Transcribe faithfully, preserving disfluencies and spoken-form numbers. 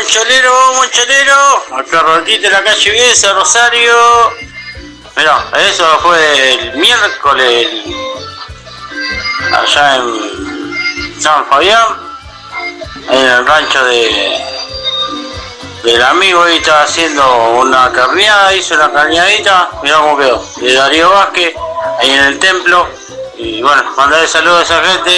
cholero, vamos cholero. Acá Rotito en la calle Viesa, Rosario. Mirá, eso fue el miércoles allá en San Fabián, en el rancho de del amigo. Ahí estaba haciendo una carneada, hizo una carneadita, mirá cómo quedó, de Darío Vázquez, ahí en el templo. Y bueno, mandarle saludos a esa gente